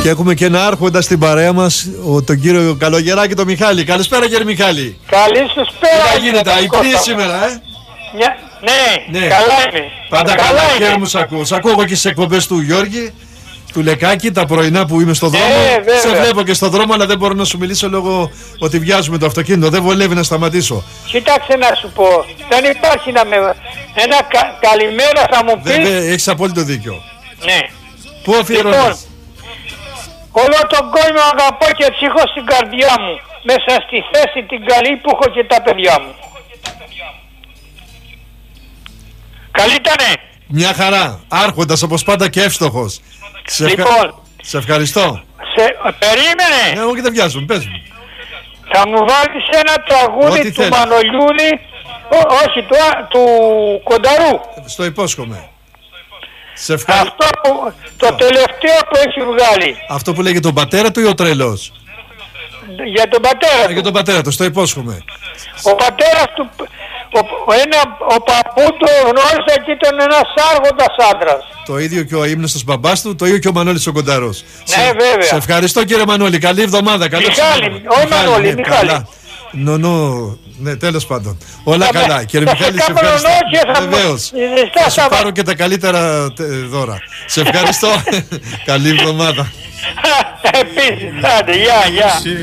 Και έχουμε και ένα άρχοντα στην παρέα μας, τον κύριο Καλογεράκη, τον Μιχάλη. Καλησπέρα κύριε Μιχάλη. Καλή σας πέρα. Τι γίνεται, υπνείς σήμερα, Ναι, καλά είναι. Πάντα καλά, χαίρομαι μου σ' ακούω. Σ' ακούω εγώ και στις εκπομπές του Γιώργη, του Λεκάκη, τα πρωινά που είμαι στο δρόμο. Σε βλέπω και στο δρόμο, αλλά δεν μπορώ να σου μιλήσω λόγω ότι βιάζουμε το αυτοκίνητο. Δεν βολεύει να σταματήσω. Κοίταξε να σου πω, δεν υπάρχει να με... Ένα καλημέρα θα μου πεις. Έχεις απόλυτο δίκιο. Ναι. Πού αφιερώνεις? Λοιπόν, όλο τον κόσμο αγαπώ και έτσι έχω στην καρδιά μου. Μέσα στη θέση την καλή που έχω και τα παιδιά μου. Καλή ήτανε. Μια χαρά. Άρχοντας όπως πάντα και εύστοχος. Λοιπόν, σε ευχαριστώ. Περίμενε. Ναι, εγώ και δεν βιάζομαι, πες μου. Θα μου βάλεις ένα τραγούδι του Μανολιούδη, όχι, του Κονταρού. Στο υπόσχομαι. Αυτό που, το τελευταίο που έχει βγάλει. Αυτό που λέγει τον πατέρα του ή ο τρελός? Για τον πατέρα του. Για τον πατέρα του, στο υπόσχομαι. Ο πατέρας του, ο παππού του γνώρισα και ήταν ένας άργοντας άντρας. Το ίδιο και ο ύμνος μπαμπάς του, το ίδιο και ο Μανώλης ο Κονταρός. Ναι, βέβαια. Σε ευχαριστώ κύριε Μανώλη, καλή εβδομάδα. Μιχάλη, όχι Μανώλη, Μιχάλη. Ναι, τέλος πάντων. Όλα καλά. Κύριε Μιχάλη, σε ευχαριστώ. Βεβαίως. Θα σου πάρω και τα καλύτερα δώρα. Σε ευχαριστώ. Καλή εβδομάδα. Επίσης, άντε, γεια.